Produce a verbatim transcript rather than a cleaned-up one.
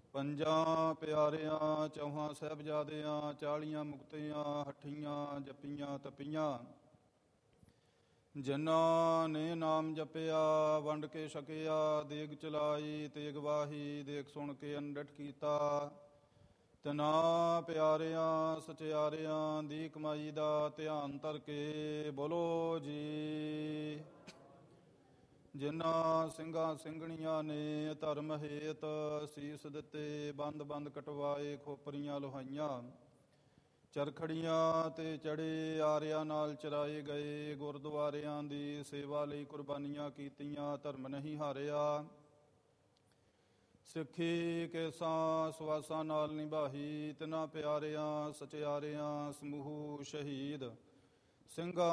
ਪੰਜਾਂ ਪਿਆਰਿਆਂ ਚੌਹਾਂ ਸਾਹਿਬਜ਼ਾਦਿਆਂ ਚਾਲੀਆਂ ਮੁਕਤਿਆਂ ਹੱਠੀਆਂ ਜੱਪੀਆਂ ਤਪੀਆਂ। ਜਿਨ੍ਹਾਂ ਨੇ ਨਾਮ ਜਪਿਆ ਵੰਡ ਕੇ ਛਕਿਆ, ਦੇਗ ਚਲਾਈ ਤੇਗ ਵਾਹੀ, ਦੇਖ ਸੁਣ ਕੇ ਅੰਡਟ ਕੀਤਾ। ਤਿਨਾਂ ਪਿਆਰਿਆਂ ਸਚਿਆਰਿਆਂ ਦੀ ਕਮਾਈ ਦਾ ਧਿਆਨ ਧਰ ਕੇ ਬੋਲੋ ਜੀ। ਜਿਨ੍ਹਾਂ ਸਿੰਘਾਂ ਸਿੰਘਣੀਆਂ ਨੇ ਧਰਮ ਹੇਤ ਸੀਸ ਦਿੱਤੇ, ਬੰਦ ਬੰਦ ਕਟਵਾਏ ਖੋਪਰੀਆਂ ਲੋਹਾਈਆਂ। ਚਰਖੜੀਆਂ ਤੇ ਚੜੇ ਆਰਿਆਂ ਨਾਲ ਚਰਾਏ ਗਏ, ਗੁਰਦੁਆਰਿਆਂ ਦੀ ਸੇਵਾ ਲਈ ਕੁਰਬਾਨੀਆਂ ਕੀਤੀਆਂ, ਧਰਮ ਨਹੀਂ ਹਾਰਿਆ। ਸਿੱਖੀ ਕੇਸਾਂ ਸਵਾਸਾਂ ਨਾਲ ਨਿਭਾਈ, ਤਿਨਾਂ ਪਿਆਰਿਆਂ ਸਚਿਆਰਿਆਂ ਸਮੂਹ ਸ਼ਹੀਦ ਸਿੰਘਾਂ